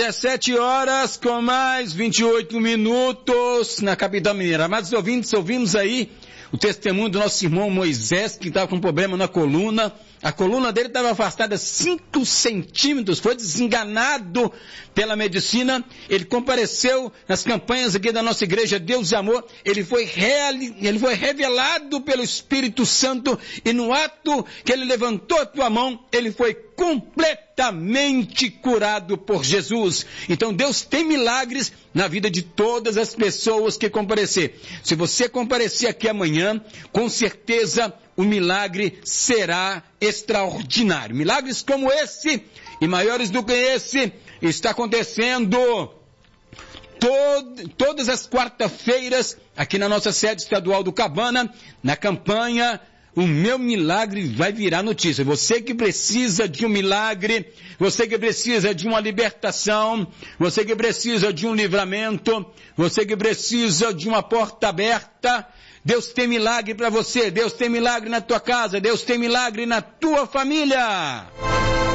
17 horas com mais 28 minutos na capital mineira. Amados ouvintes, ouvimos aí o testemunho do nosso irmão Moisés, que estava com problema na coluna. A coluna dele estava afastada 5 centímetros, foi desenganado pela medicina. Ele compareceu nas campanhas aqui da nossa igreja Deus e Amor. Ele foi revelado pelo Espírito Santo, e no ato que ele levantou a tua mão, ele foi completamente curado por Jesus. Então Deus tem milagres na vida de todas as pessoas que comparecer. Se você comparecer aqui amanhã, com certeza o milagre será extraordinário. Milagres como esse e maiores do que esse está acontecendo todas as quarta-feiras aqui na nossa sede estadual do Cabana, na campanha O Meu Milagre Vai Virar Notícia. Você que precisa de um milagre, você que precisa de uma libertação, você que precisa de um livramento, você que precisa de uma porta aberta, Deus tem milagre para você, Deus tem milagre na tua casa, Deus tem milagre na tua família.